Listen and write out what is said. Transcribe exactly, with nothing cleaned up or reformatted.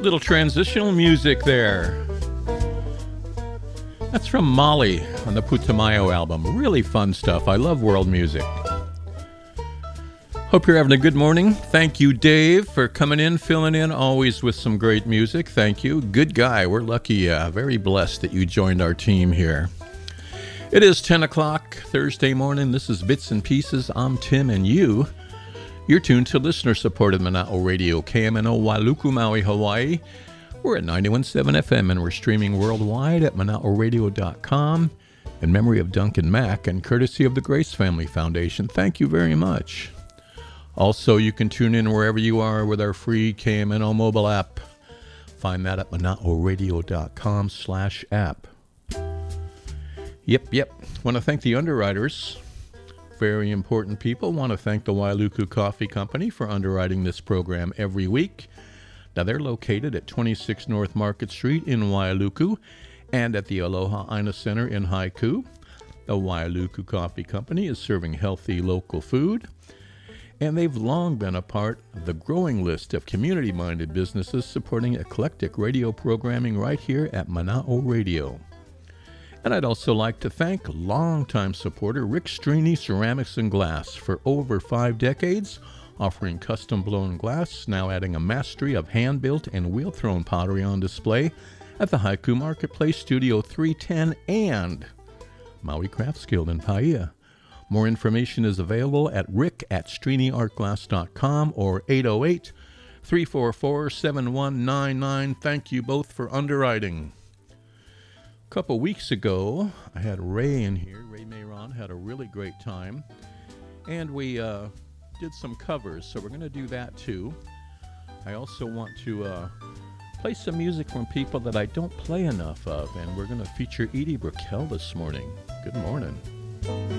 Little transitional music there. That's from Molly on the Putumayo album. Really fun stuff. I love world music. Hope you're having a good morning. Thank you, Dave, for coming in, filling in, always with some great music. Thank you. Good guy. We're lucky, uh, very blessed that you joined our team here. It is ten o'clock Thursday morning. This is Bits and Pieces. I'm Tim, and you, you're tuned to listener-supported Mana'o Radio, K M N O Wailuku, Maui, Hawaii. We're at ninety-one point seven F M, and we're streaming worldwide at mana'o radio dot com in memory of Duncan Mack and courtesy of the Grace Family Foundation. Thank you very much. Also, you can tune in wherever you are with our free K M N O mobile app. Find that at mana'o radio dot com slash app. Yep, yep. Want to thank the underwriters. Very important people. Want to thank the Wailuku Coffee Company for underwriting this program every week. Now, they're located at twenty-six North Market Street in Wailuku and at the Aloha Aina Center in Haiku. The Wailuku Coffee Company is serving healthy local food, and they've long been a part of the growing list of community-minded businesses supporting eclectic radio programming right here at Mana'o Radio. And I'd also like to thank longtime supporter Rick Strini Ceramics and Glass for over five decades, offering custom-blown glass, now adding a mastery of hand-built and wheel-thrown pottery on display at the Haiku Marketplace Studio three ten and Maui Crafts Guild in Paia. More information is available at rick at strini art glass dot com or eight oh eight, three four four, seven one nine nine. Thank you both for underwriting. A couple weeks ago, I had Ray in here. Ray Mayron had a really great time. And we uh, did some covers, so we're going to do that too. I also want to uh, play some music from people that I don't play enough of, and we're going to feature Edie Brickell this morning. Good morning.